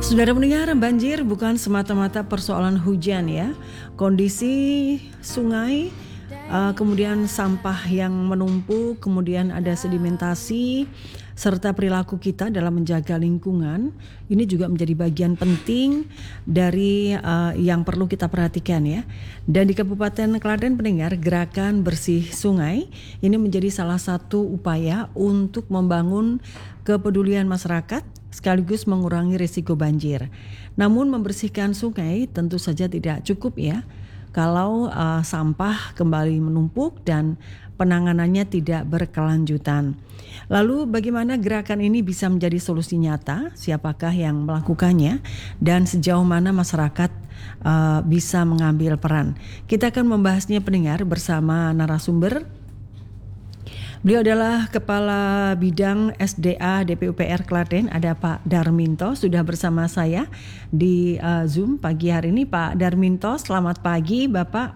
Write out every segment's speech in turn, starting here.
Saudara pendengar, banjir bukan semata-mata persoalan hujan ya. Kondisi sungai, kemudian sampah yang menumpuk, kemudian ada sedimentasi, serta perilaku kita dalam menjaga lingkungan. Ini juga menjadi bagian penting dari yang perlu kita perhatikan ya. Dan di Kabupaten Klaten pendengar, gerakan bersih sungai ini menjadi salah satu upaya untuk membangun kepedulian masyarakat sekaligus mengurangi risiko banjir. Namun membersihkan sungai tentu saja tidak cukup ya kalau sampah kembali menumpuk dan penanganannya tidak berkelanjutan. Lalu bagaimana gerakan ini bisa menjadi solusi nyata? Siapakah yang melakukannya dan sejauh mana masyarakat bisa mengambil peran? Kita akan membahasnya pendengar bersama narasumber. Beliau adalah Kepala Bidang SDA DPUPR Klaten, ada Pak Darminto, sudah bersama saya di Zoom pagi hari ini. Pak Darminto, selamat pagi Bapak.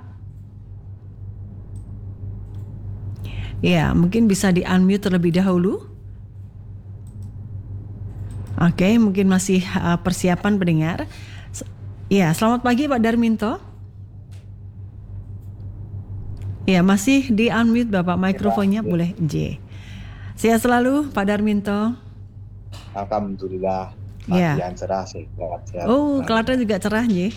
Ya, mungkin bisa di-unmute terlebih dahulu. Oke, mungkin masih persiapan pendengar. Ya, selamat pagi Pak Darminto. Ya, masih di-unmute Bapak, mikrofonnya ya. Boleh J. Sehat selalu Pak Darminto. Alhamdulillah. Ya. Yang cerah sehat. Oh, Klaten juga cerah J.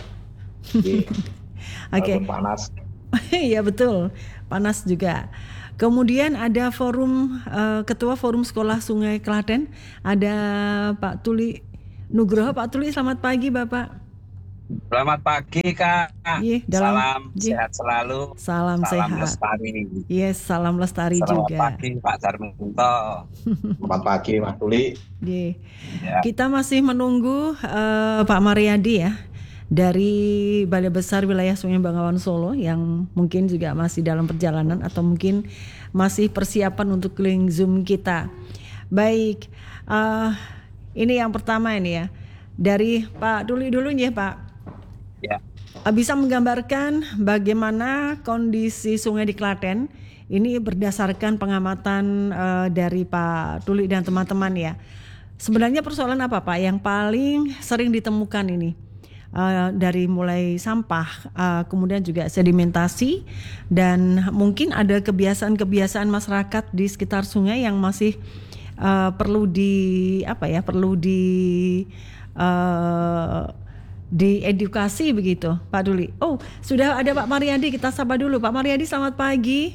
Oke. Panas. Iya betul, panas juga. Kemudian ada Ketua Forum Sekolah Sungai Klaten, ada Pak Tuli Nugroho. Pak Tuli, selamat pagi Bapak. Selamat pagi Kak. Salam sehat selalu. Salam sehat. Lestari. Yes, salam lestari Selamat juga. Selamat pagi Pak Darminto. Selamat pagi Mas Tuli. Ya. Kita masih menunggu Pak Mariadi ya dari Balai Besar Wilayah Sungai Bengawan Solo yang mungkin juga masih dalam perjalanan atau mungkin masih persiapan untuk link Zoom kita. Baik, ini yang pertama ini ya dari Pak Tuli dulu ya Pak. Ya. Bisa menggambarkan bagaimana kondisi sungai di Klaten ini berdasarkan pengamatan dari Pak Tuli dan teman-teman ya. Sebenarnya persoalan apa Pak yang paling sering ditemukan ini? Dari mulai sampah, kemudian juga sedimentasi, dan mungkin ada kebiasaan-kebiasaan masyarakat di sekitar sungai yang masih perlu diedukasi begitu Pak Tuli. Oh, sudah ada Pak Mariadi, kita sapa dulu. Pak Mariadi, selamat pagi.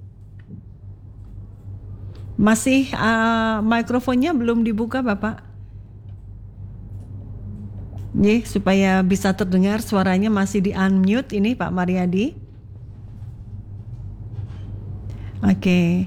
Masih mikrofonnya belum dibuka Bapak. Nih, supaya bisa terdengar suaranya masih di unmute ini Pak Mariadi. Oke.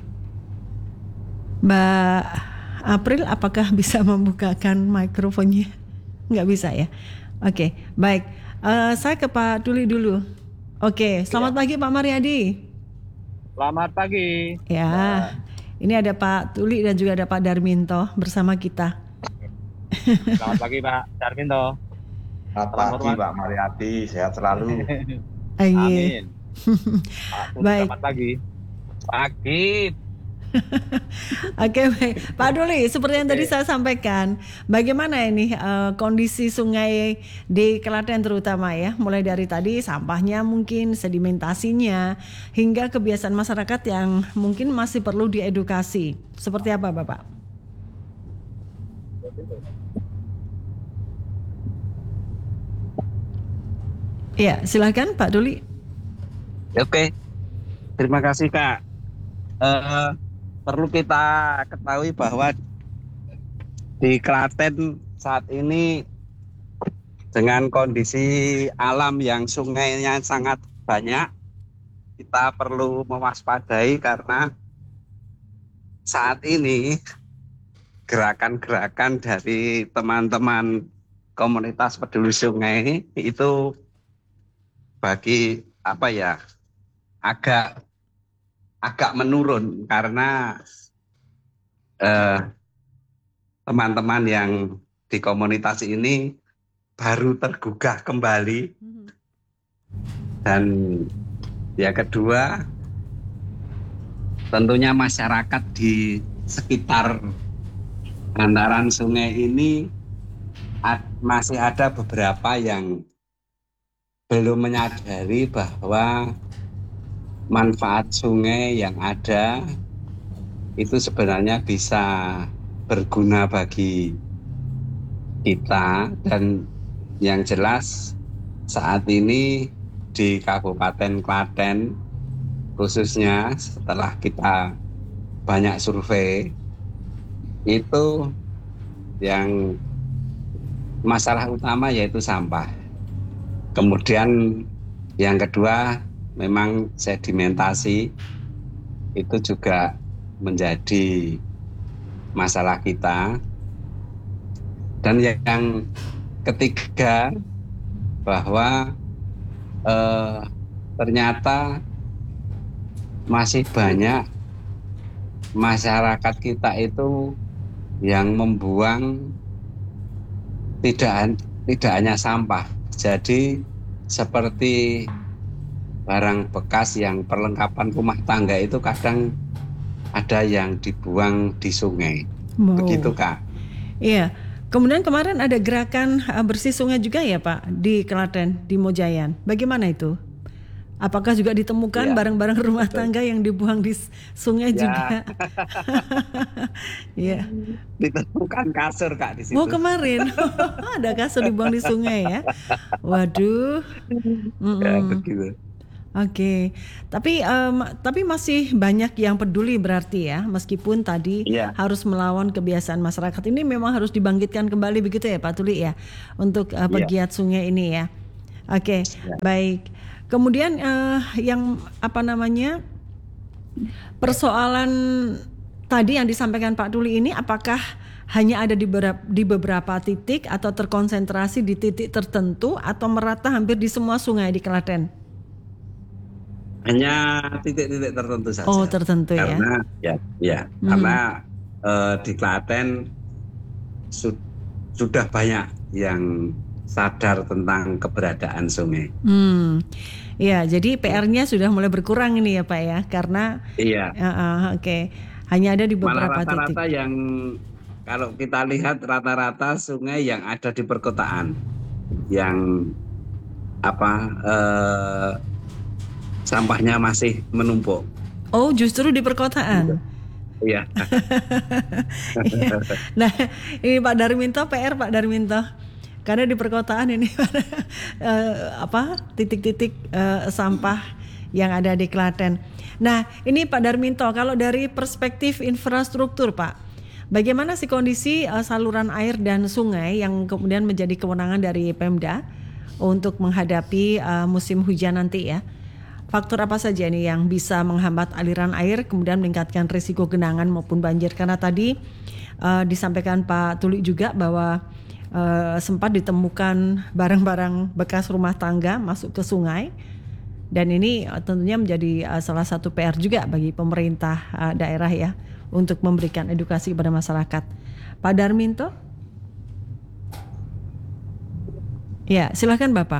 Mbak April, apakah bisa membukakan mikrofonnya? Nggak bisa ya? Oke, baik. Saya ke Pak Tuli dulu. Oke, selamat pagi Pak Mariadi. Selamat pagi. Ya, ini ada Pak Tuli dan juga ada Pak Darminto bersama kita. Selamat pagi Pak Darminto. Selamat pagi Pak Mariadi, sehat selalu. Amin. Baik. Selamat pagi. Pagi. Oke, baik. Pak Tuli, seperti yang tadi saya sampaikan, bagaimana ini kondisi sungai di Klaten terutama ya, mulai dari tadi sampahnya mungkin, sedimentasinya, hingga kebiasaan masyarakat yang mungkin masih perlu diedukasi. Seperti apa Bapak? Ya, silakan Pak Tuli. Oke, terima kasih Kak. Perlu kita ketahui bahwa di Klaten saat ini dengan kondisi alam yang sungainya sangat banyak, kita perlu mewaspadai karena saat ini gerakan-gerakan dari teman-teman komunitas peduli sungai itu agak menurun karena teman-teman yang di komunitas ini baru tergugah kembali, dan yang kedua tentunya masyarakat di sekitar bantaran sungai ini masih ada beberapa yang belum menyadari bahwa manfaat sungai yang ada itu sebenarnya bisa berguna bagi kita. Dan yang jelas saat ini di Kabupaten Klaten khususnya setelah kita banyak survei itu yang masalah utama yaitu sampah. Kemudian yang kedua memang sedimentasi itu juga menjadi masalah kita. Dan yang ketiga bahwa ternyata masih banyak masyarakat kita itu yang membuang tidak hanya sampah. Jadi seperti barang bekas yang perlengkapan rumah tangga itu kadang ada yang dibuang di sungai. Wow. Begitu, Kak. Iya. Kemudian kemarin ada gerakan bersih sungai juga ya Pak di Klaten, di Mojayan. Bagaimana itu? Apakah juga ditemukan barang-barang rumah tangga yang dibuang di sungai juga? Iya. Ditemukan kasur, Kak, di situ. Oh, kemarin ada kasur dibuang di sungai ya. Waduh. Ya, begitu. Oke, tapi masih banyak yang peduli berarti ya, meskipun tadi harus melawan kebiasaan masyarakat. Ini memang harus dibangkitkan kembali begitu ya Pak Tuli ya, untuk pegiat sungai ini ya. Oke, baik. Kemudian yang persoalan tadi yang disampaikan Pak Tuli ini, apakah hanya ada di beberapa titik atau terkonsentrasi di titik tertentu atau merata hampir di semua sungai di Klaten? Hanya titik-titik tertentu saja. Oh, tertentu karena, ya. Karena di Klaten sudah banyak yang sadar tentang keberadaan sungai. Ya, jadi PR-nya sudah mulai berkurang ini ya Pak ya, karena oke. Hanya ada di beberapa rata-rata titik. Yang kalau kita lihat rata-rata sungai yang ada di perkotaan yang sampahnya masih menumpuk. Oh, justru di perkotaan. Iya. Nah, ini Pak Darminto, PR Pak Darminto. Karena di perkotaan ini titik-titik sampah yang ada di Klaten. Nah, ini Pak Darminto, kalau dari perspektif infrastruktur, Pak, bagaimana sih kondisi saluran air dan sungai yang kemudian menjadi kewenangan dari Pemda untuk menghadapi musim hujan nanti ya? Faktor apa saja nih yang bisa menghambat aliran air kemudian meningkatkan risiko genangan maupun banjir? Karena tadi disampaikan Pak Tuli juga bahwa sempat ditemukan barang-barang bekas rumah tangga masuk ke sungai, dan ini tentunya menjadi salah satu PR juga bagi pemerintah daerah ya untuk memberikan edukasi kepada masyarakat. Pak Darminto? Ya, silakan Bapak.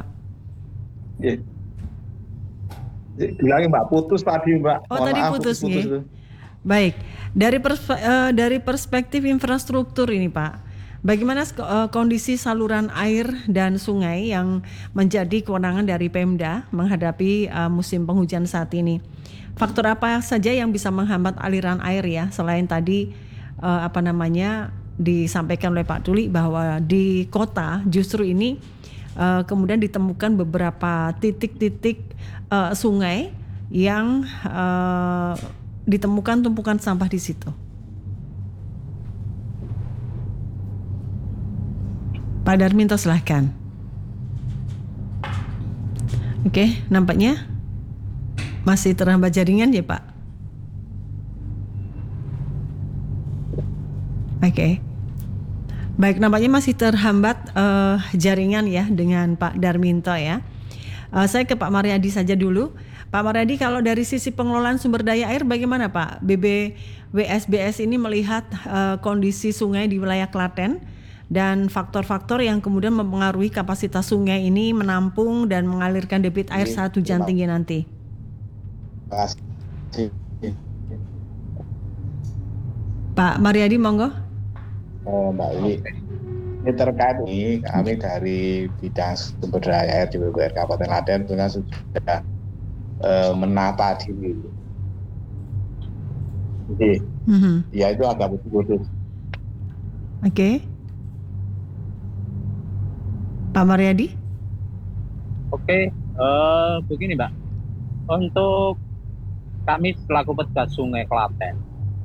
Bilangin Mbak, putus tadi Mbak. Oh, tadi putus nih. Baik, dari perspektif infrastruktur ini Pak, bagaimana kondisi saluran air dan sungai yang menjadi kewenangan dari Pemda menghadapi musim penghujan saat ini? Faktor apa saja yang bisa menghambat aliran air ya, selain tadi disampaikan oleh Pak Tuli bahwa di kota justru ini kemudian ditemukan beberapa titik-titik sungai yang ditemukan tumpukan sampah di situ. Pak Darminto silahkan. Oke, nampaknya masih terhambat jaringan ya Pak. Oke. Baik, nampaknya masih terhambat jaringan ya dengan Pak Darminto ya. Saya ke Pak Mariadi saja dulu. Pak Mariadi, kalau dari sisi pengelolaan sumber daya air bagaimana Pak? BBWSBS ini melihat kondisi sungai di wilayah Klaten dan faktor-faktor yang kemudian mempengaruhi kapasitas sungai ini menampung dan mengalirkan debit air saat hujan tinggi nanti. Pak Mariadi, monggo. Mbak Ini. Ini terkait ini kami dari bidang sumber daya air di BPR Kabupaten Klaten itu kan sudah menata diri. Jadi ya itu agak khusus. Oke. Pak Mariadi? Oke, begini Mbak. Untuk kami selaku petugas Sungai Klaten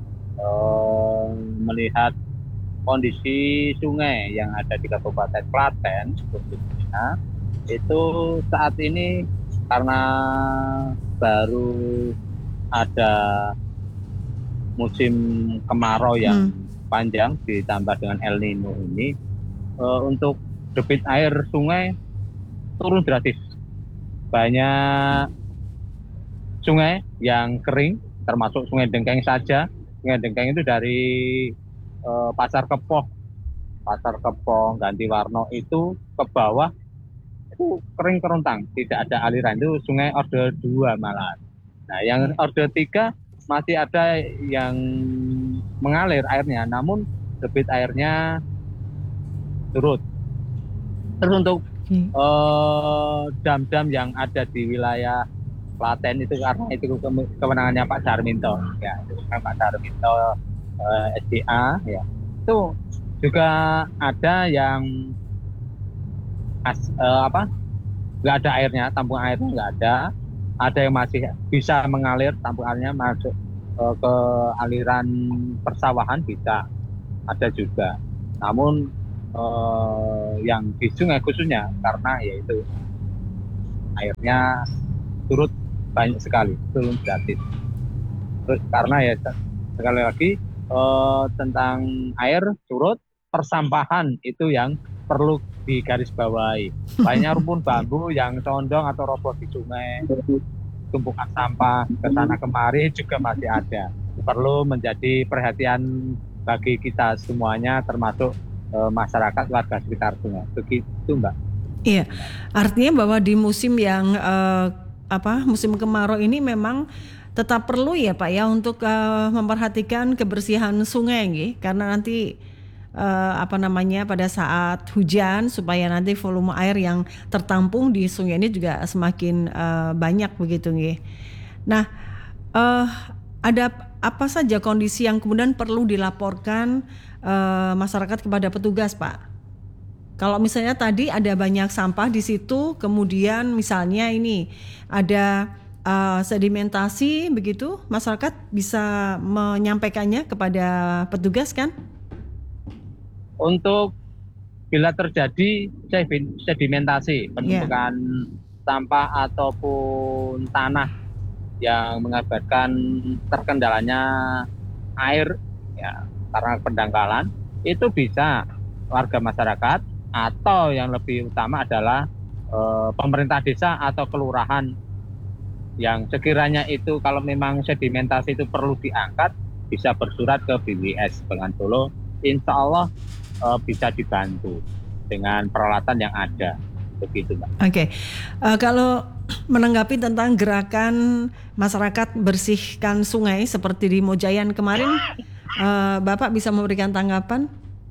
melihat kondisi sungai yang ada di Kabupaten Klaten khususnya itu saat ini karena baru ada musim kemarau yang panjang ditambah dengan El Nino ini, untuk debit air sungai turun drastis. Banyak sungai yang kering, termasuk Sungai Dengkeng saja. Sungai Dengkeng itu dari Pasar Kepong, Ganti Warno itu ke bawah itu kering kerontang, tidak ada aliran. Itu sungai Orde 2 malah. Nah, yang Orde 3 masih ada yang mengalir airnya, namun debit airnya surut. Terus untuk dam-dam yang ada di wilayah Klaten itu karena itu kewenangannya Pak Darminto, ya, itu kan Pak Darminto SDA, ya. Itu juga ada yang nggak ada airnya, tampung airnya nggak ada yang masih bisa mengalir, tampung airnya masuk ke aliran persawahan bisa, ada juga. Namun yang di sungai khususnya karena yaitu airnya turut banyak sekali, turun gratis. Terus karena ya sekali lagi tentang air surut, persampahan itu yang perlu digarisbawahi. Banyak rumpun bambu yang condong atau roboh di sungai, tumpukan sampah kesana kemari juga masih ada. Perlu menjadi perhatian bagi kita semuanya, termasuk masyarakat warga sekitar sungai. Begitu Mbak. Iya, artinya bahwa di musim yang musim kemarau ini memang tetap perlu ya Pak ya untuk memperhatikan kebersihan sungai nggih, karena nanti pada saat hujan supaya nanti volume air yang tertampung di sungai ini juga semakin banyak begitu nggih. Nah, ada apa saja kondisi yang kemudian perlu dilaporkan masyarakat kepada petugas Pak? Kalau misalnya tadi ada banyak sampah di situ, kemudian misalnya ini ada sedimentasi begitu, masyarakat bisa menyampaikannya kepada petugas kan? Untuk bila terjadi sedimentasi, penumpukan sampah ataupun tanah yang mengakibatkan terkendalanya air ya karena pendangkalan, itu bisa warga masyarakat atau yang lebih utama adalah pemerintah desa atau kelurahan yang sekiranya itu kalau memang sedimentasi itu perlu diangkat, bisa bersurat ke BWS Bengan Solo, insya Allah bisa dibantu dengan peralatan yang ada, begitu Mbak. Oke. Kalau menanggapi tentang gerakan masyarakat bersihkan sungai seperti di Mojayan kemarin, Bapak bisa memberikan tanggapan?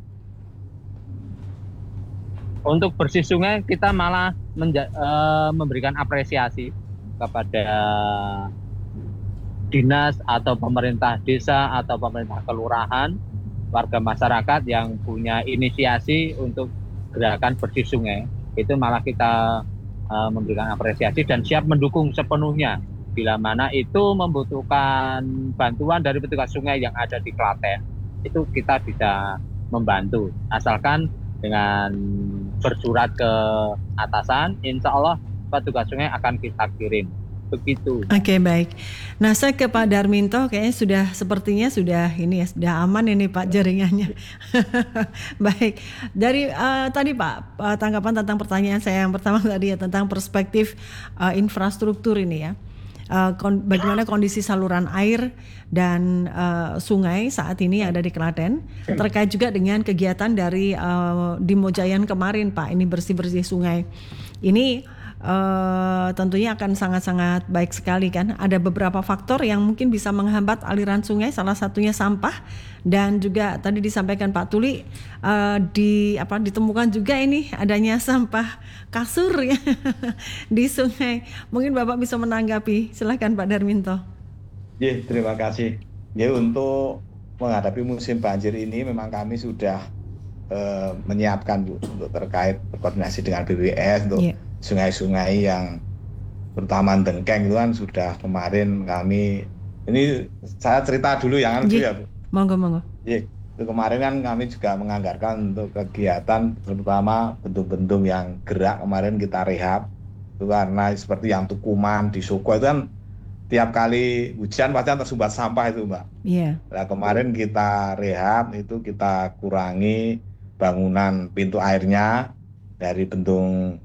Untuk bersih sungai kita malah memberikan apresiasi kepada dinas atau pemerintah desa atau pemerintah kelurahan, warga masyarakat yang punya inisiasi untuk gerakan bersih sungai. Itu malah kita memberikan apresiasi dan siap mendukung sepenuhnya bila mana itu membutuhkan bantuan dari petugas sungai yang ada di Klaten. Itu kita bisa membantu asalkan dengan bersurat ke atasan, insya Allah petugas sungai akan kita kirim. Begitu. Oke, baik. Nah, saya ke Pak Darminto, kayaknya sepertinya sudah aman ini Pak jaringannya. Baik. Dari tadi Pak, tanggapan tentang pertanyaan saya yang pertama tadi ya tentang perspektif infrastruktur ini ya. Bagaimana kondisi saluran air dan sungai saat ini ada di Klaten, terkait juga dengan kegiatan dari di Mojayan kemarin Pak, ini bersih-bersih sungai. Ini tentunya akan sangat-sangat baik sekali kan. Ada beberapa faktor yang mungkin bisa menghambat aliran sungai, salah satunya sampah, dan juga tadi disampaikan Pak Tuli ditemukan juga ini adanya sampah kasur ya di sungai. Mungkin Bapak bisa menanggapi, silakan Pak Darminto. Terima kasih. Untuk menghadapi musim banjir ini memang kami sudah menyiapkan Bu, untuk terkait berkoordinasi dengan BWS untuk sungai-sungai yang terutama Dengkeng itu kan sudah kemarin kami, ini saya cerita dulu yang ya Bu. Monggo. Itu kemarin kan kami juga menganggarkan untuk kegiatan terutama bendung-bendung yang gerak kemarin kita rehab itu karena seperti yang Tukuman di Soko itu kan tiap kali hujan pasti tersumbat sampah itu Mbak. Nah kemarin kita rehab itu kita kurangi bangunan pintu airnya dari bendung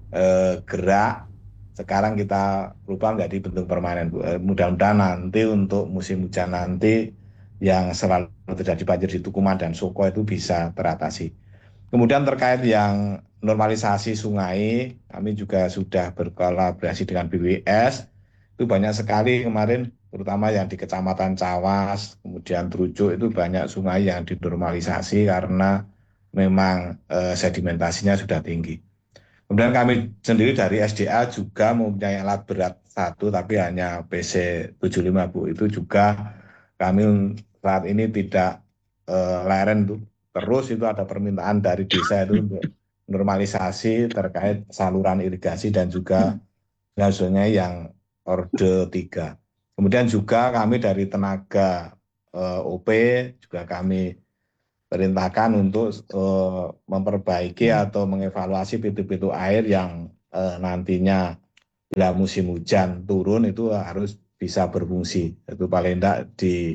gerak, sekarang kita rubah menjadi bendung permanen Bu. Mudah-mudahan nanti untuk musim hujan nanti yang selalu terjadi banjir di Tukuman dan Soko itu bisa teratasi. Kemudian terkait yang normalisasi sungai, kami juga sudah berkolaborasi dengan BWS. Itu banyak sekali kemarin, terutama yang di Kecamatan Cawas, kemudian Trucuk itu banyak sungai yang dinormalisasi karena memang sedimentasinya sudah tinggi. Kemudian kami sendiri dari SDA juga mempunyai alat berat satu, tapi hanya PC75 Bu. Itu juga kami saat ini tidak leren tuh. Terus itu ada permintaan dari desa itu untuk normalisasi terkait saluran irigasi dan juga sungai yang orde 3. Kemudian juga kami dari tenaga OP juga kami perintahkan untuk memperbaiki atau mengevaluasi pintu-pintu air yang nantinya bila musim hujan turun itu harus bisa berfungsi. Itu paling tidak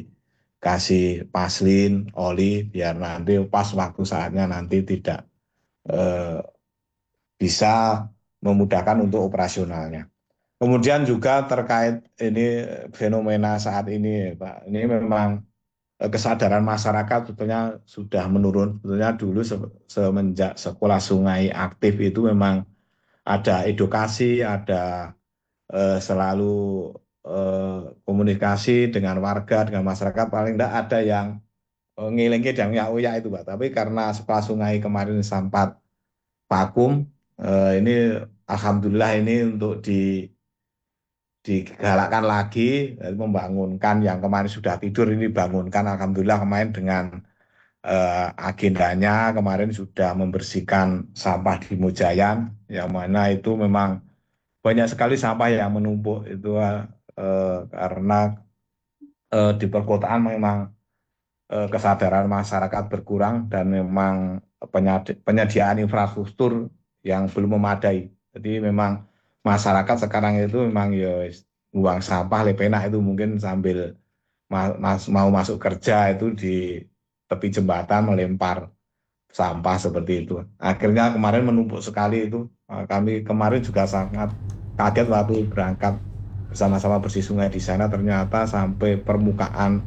dikasih paslin, oli, biar nanti pas waktu saatnya nanti tidak bisa memudahkan untuk operasionalnya. Kemudian juga terkait ini fenomena saat ini Pak, ini memang kesadaran masyarakat sebetulnya sudah menurun. Sebetulnya dulu semenjak sekolah sungai aktif itu memang ada edukasi, ada selalu komunikasi dengan warga, dengan masyarakat, paling tidak ada yang ngelengke dan uya itu Pak. Tapi karena sekolah sungai kemarin sempat vakum, ini alhamdulillah ini untuk digalakkan lagi, membangunkan yang kemarin sudah tidur ini bangunkan. Alhamdulillah kemarin dengan agendanya kemarin sudah membersihkan sampah di Mojayan, yang mana itu memang banyak sekali sampah yang menumpuk itu karena di perkotaan memang kesadaran masyarakat berkurang dan memang penyediaan infrastruktur yang belum memadai. Jadi memang masyarakat sekarang itu memang ya buang sampah lepenak itu mungkin sambil mau masuk kerja itu di tepi jembatan melempar sampah seperti itu. Akhirnya kemarin menumpuk sekali itu. Kami kemarin juga sangat kaget waktu berangkat bersama-sama bersih sungai di sana, ternyata sampai permukaan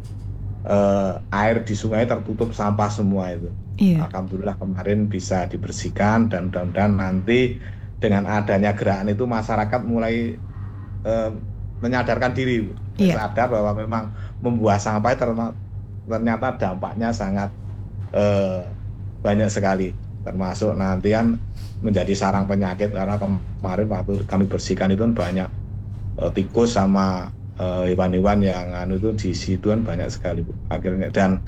air di sungai tertutup sampah semua itu. Alhamdulillah kemarin bisa dibersihkan dan mudah-mudahan nanti dengan adanya gerakan itu masyarakat mulai menyadarkan diri, sadar bahwa memang membuang sampah ternyata dampaknya sangat banyak sekali, termasuk nanti kan menjadi sarang penyakit karena kemarin waktu kami bersihkan itu banyak tikus sama hewan-hewan yang itu di situ kan banyak sekali Bu. Akhirnya dan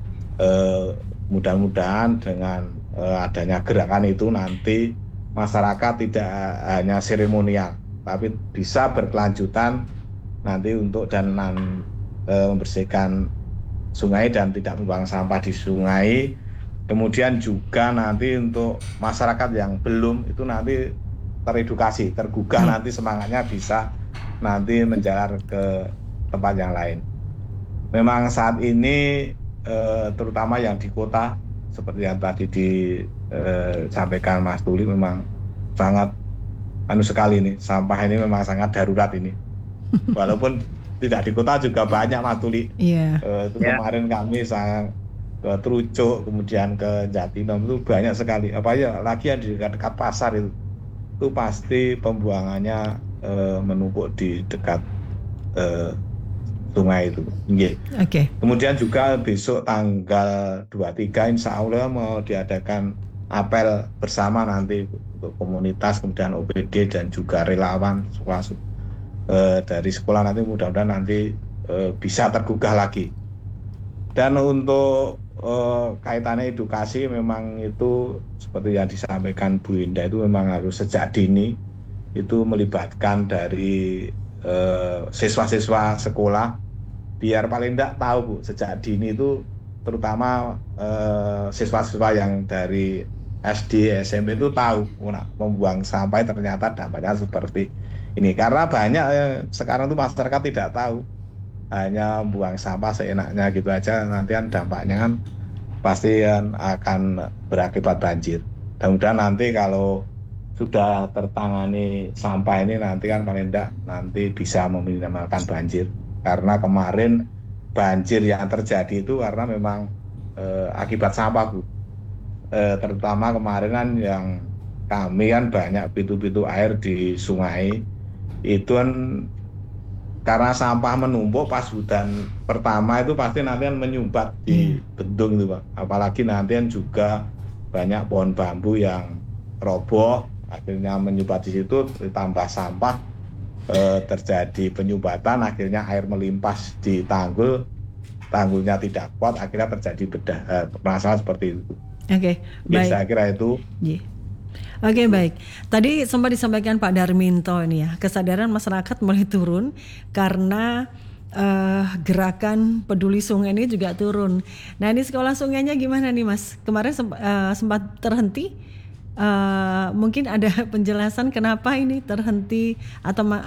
mudah-mudahan dengan adanya gerakan itu nanti masyarakat tidak hanya seremonial tapi bisa berkelanjutan nanti untuk dan membersihkan sungai dan tidak membuang sampah di sungai. Kemudian juga nanti untuk masyarakat yang belum itu nanti teredukasi, tergugah nanti semangatnya bisa nanti menjalar ke tempat yang lain. Memang saat ini terutama yang di kota seperti yang tadi disampaikan Mas Tuli memang sangat sekali ini, sampah ini memang sangat darurat ini. Walaupun tidak di kota juga banyak Mas Tuli. Kemarin kami sangat ke Trucuk, kemudian ke Jatinom itu banyak sekali. Lagi yang di dekat pasar itu itu pasti pembuangannya menumpuk di dekat sungai itu. Nggih. Oke. Kemudian juga besok tanggal 23 insya Allah mau diadakan apel bersama nanti untuk komunitas, kemudian OPD dan juga relawan sekolah, dari sekolah nanti mudah-mudahan nanti bisa tergugah lagi. Dan untuk kaitannya edukasi memang itu seperti yang disampaikan Bu Indah itu memang harus sejak dini itu melibatkan dari siswa-siswa sekolah biar paling tidak tahu Bu sejak dini itu terutama siswa-siswa yang dari SD, SMP itu tahu membuang sampah ternyata dampaknya seperti ini karena banyak sekarang itu masyarakat tidak tahu hanya buang sampah seenaknya gitu aja nanti kan dampaknya kan pasti akan berakibat banjir. Mudah-mudahan nanti kalau sudah tertangani sampah ini nanti kan paling tidak nanti bisa meminimalkan banjir karena kemarin banjir yang terjadi itu karena memang akibat sampah Bu. Terutama kemarin kan yang kami kan banyak pintu-pintu air di sungai itu kan karena sampah menumpuk pas hujan pertama itu pasti nanti kan menyumbat di bendung itu Pak. Apalagi nanti kan juga banyak pohon bambu yang roboh akhirnya menyumbat di situ ditambah sampah terjadi penyumbatan akhirnya air melimpas di tanggulnya tidak kuat akhirnya terjadi masalah seperti itu. Oke, baik. Saya kira itu. Oke, baik. Tadi sempat disampaikan Pak Darminto ini ya, kesadaran masyarakat mulai turun karena gerakan peduli sungai ini juga turun. Nah ini sekolah sungainya gimana nih Mas? Kemarin sempat terhenti. Mungkin ada penjelasan kenapa ini terhenti atau